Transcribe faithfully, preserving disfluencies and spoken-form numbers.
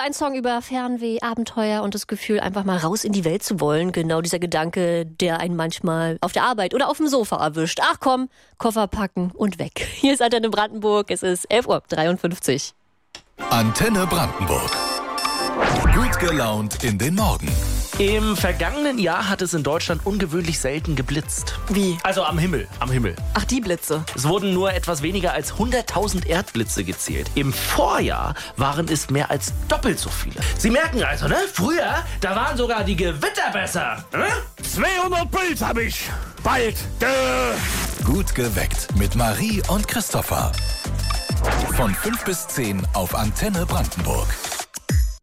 ein Song über Fernweh, Abenteuer und das Gefühl, einfach mal raus in die Welt zu wollen. Genau dieser Gedanke, der einen manchmal auf der Arbeit oder auf dem Sofa erwischt. Ach komm, Koffer packen und weg. Hier ist Antenne Brandenburg, es ist elf Uhr dreiundfünfzig. Antenne Brandenburg. Gut gelaunt in den Morgen. Im vergangenen Jahr hat es in Deutschland ungewöhnlich selten geblitzt. Wie? Also am Himmel, am Himmel. Ach, die Blitze. Es wurden nur etwas weniger als hunderttausend Erdblitze gezählt. Im Vorjahr waren es mehr als doppelt so viele. Sie merken also, ne? Früher, da waren sogar die Gewitter besser. Ne? zweihundert Puls hab ich. Bald. Äh. Gut geweckt mit Marie und Christopher. Von fünf bis zehn auf Antenne Brandenburg.